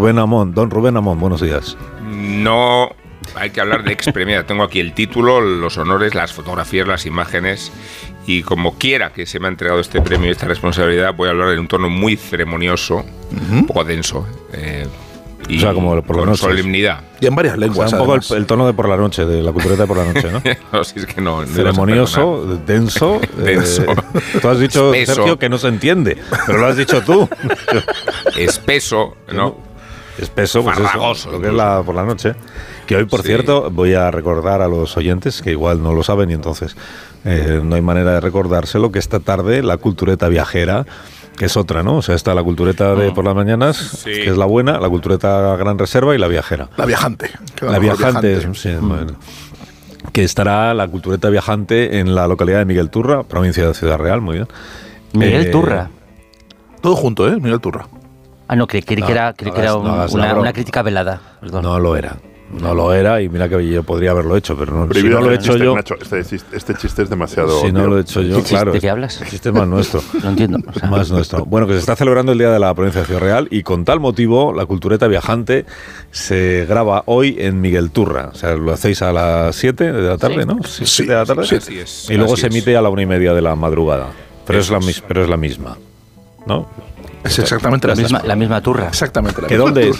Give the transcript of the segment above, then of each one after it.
Rubén Amón. Don Rubén Amón, buenos días. No hay que hablar de ex-premiada. Tengo aquí el título, los honores, las fotografías, las imágenes. Y como quiera que se me ha entregado este premio y esta responsabilidad, voy a hablar en un tono muy ceremonioso, un poco denso. Y o sea, como por la noche. Solemnidad. Y en varias lenguas. O sea, un poco el tono de por la noche, de la cultureta de por la noche, ¿no? No, si es que no ceremonioso, denso. Denso. Tú has dicho, espeso. Sergio, que no se entiende, pero lo has dicho tú. Espeso, ¿no? Espeso, pues farragoso, eso, lo que es por la noche. Que hoy, por cierto, voy a recordar a los oyentes, que igual no lo saben y entonces no hay manera de recordárselo, que esta tarde la cultureta viajera, que es otra, ¿no? O sea, está la cultureta de por las mañanas, que es la buena, la cultureta Gran Reserva y la viajera. La viajante. La viajante, sí, bueno. Que estará la cultureta viajante en la localidad de Miguel Turra, provincia de Ciudad Real, muy bien. Miguel Turra. Todo junto, Miguel Turra. Ah, no, creí que era una crítica velada. Perdón. No lo era. No lo era y mira que yo podría haberlo hecho, pero no, si no lo he hecho yo... Nacho, este chiste es demasiado... Si no lo he hecho yo, claro. ¿De qué hablas? El chiste es más nuestro. No entiendo. O sea. Más nuestro. Bueno, que se está celebrando el Día de la Provincia de Ciudad Real y con tal motivo la cultureta viajante se graba hoy en Miguel Turra. O sea, lo hacéis a las 7 de la tarde, ¿no? 7 de la tarde. Sí, así es. Y luego Así se emite a la 1:30 de la madrugada. Pero es la misma, ¿no? Es exactamente la misma turra. Exactamente la ¿Que misma. dónde es?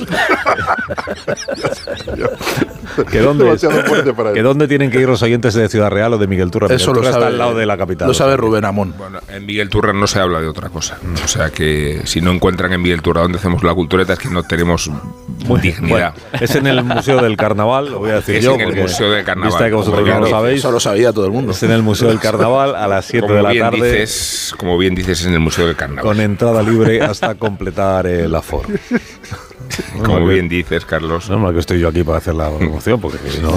¿Que dónde tienen que ir los oyentes de Ciudad Real o de Miguel Turra? Eso Miguel Turra lo sabe, está al lado de la capital. Lo sabe Rubén Amón. Bueno, en Miguel Turra no se habla de otra cosa. O sea que si no encuentran en Miguel Turra donde hacemos la cultureta es que no tenemos dignidad. Bueno, es en el Museo del Carnaval, lo voy a decir es yo. en el Museo del Carnaval. Vista que vosotros no lo sabéis. Eso lo sabía todo el mundo. Es en el Museo del Carnaval a las 7 de la tarde. Como bien dices, es en el Museo del Carnaval. Con entrada libre hasta completar el aforo. Como bien dices, Carlos. No, que estoy yo aquí para hacer la promoción, porque no.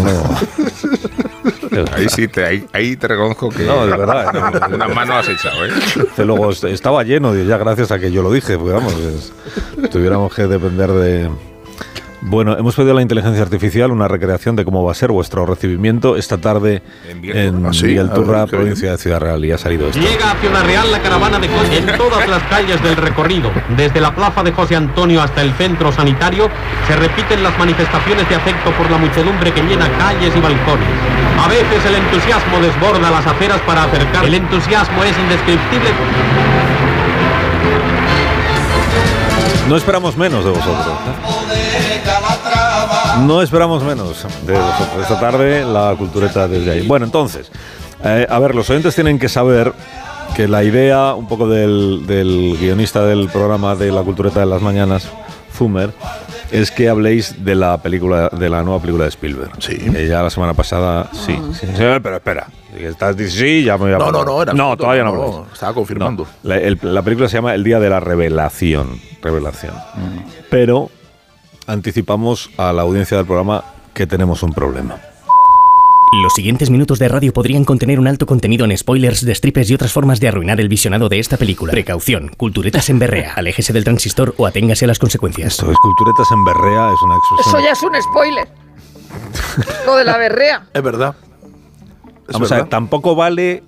Ahí te reconozco que no, de verdad, una mano has echado, ¿eh? Luego estaba lleno, ya gracias a que yo lo dije, porque vamos, tuviéramos que depender de... Bueno, hemos pedido a la inteligencia artificial una recreación de cómo va a ser vuestro recibimiento esta tarde en Miguel Turra, provincia de Ciudad Real, y ha salido esto. Llega a Ciudad Real la caravana de coches en todas las calles del recorrido. Desde la plaza de José Antonio hasta el centro sanitario se repiten las manifestaciones de afecto por la muchedumbre que llena calles y balcones. A veces el entusiasmo desborda las aceras para acercar. El entusiasmo es indescriptible. No esperamos menos de vosotros. No esperamos menos de vosotros. Esta tarde la cultureta desde ahí. Bueno, entonces, a ver, los oyentes tienen que saber que la idea un poco del guionista del programa de la cultureta de las mañanas, Fumer, es que habléis de la nueva película de Spielberg. Sí. Ya la semana pasada, sí, pero espera. Sí, ya me voy a No, no, todavía no habláis. Estaba confirmando. No, la película se llama El Día de la Revelación. Pero anticipamos a la audiencia del programa que tenemos un problema. Los siguientes minutos de radio podrían contener un alto contenido en spoilers, destripes y otras formas de arruinar el visionado de esta película. Precaución, culturetas en berrea, aléjese del transistor o aténgase a las consecuencias. Esto es culturetas en berrea, es una expresión... Eso ya es un spoiler. Lo de la berrea. Es verdad. Vamos a ver, tampoco vale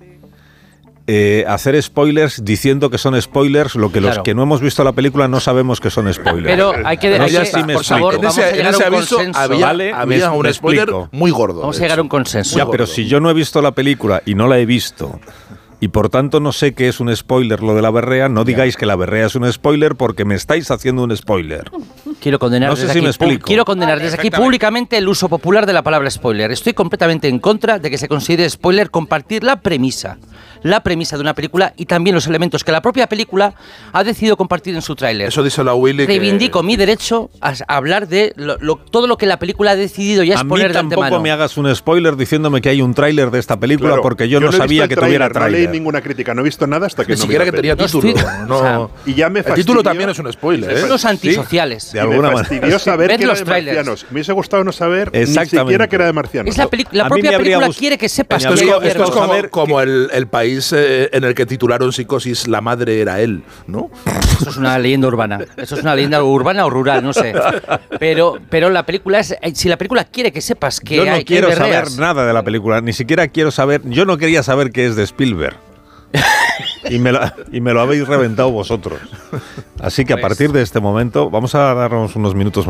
hacer spoilers diciendo que son spoilers, lo que los que no hemos visto la película no sabemos que son spoilers. Pero hay que por favor, vamos a llegar a un consenso. Había un spoiler muy gordo. Vamos a llegar a un consenso. Ya, pero si yo no he visto la película y no la he visto, y por tanto no sé qué es un spoiler lo de la berrea, no digáis que la berrea es un spoiler porque me estáis haciendo un spoiler. Quiero condenar no sé desde si aquí, me explico. Quiero condenar desde aquí públicamente el uso popular de la palabra spoiler. Estoy completamente en contra de que se considere spoiler compartir la premisa de una película y también los elementos que la propia película ha decidido compartir en su tráiler. Eso dice la Willy. Reivindico mi derecho a hablar de todo lo que la película ha decidido ya exponer de antemano. Tampoco me hagas un spoiler diciéndome que hay un tráiler de esta película, claro, porque yo no sabía que tuviera tráiler. No leí ninguna crítica, no he visto nada hasta que ni siquiera que tenía título. Y ya me el título también es un spoiler. Son los antisociales. Sí, de alguna manera. Saber que era de marcianos. Me hubiese gustado no saber ni siquiera que era de marcianos. Es la propia película quiere que sepas que esto es como el país en el que titularon Psicosis, la madre era él, ¿no? Eso es una leyenda urbana. Eso es una leyenda urbana o rural, no sé. Pero la película es... Si la película quiere que sepas que yo no hay quiero que saber nada de la película, ni siquiera quiero saber... Yo no quería saber que es de Spielberg. Y me lo habéis reventado vosotros. Así que a partir de este momento vamos a darnos unos minutos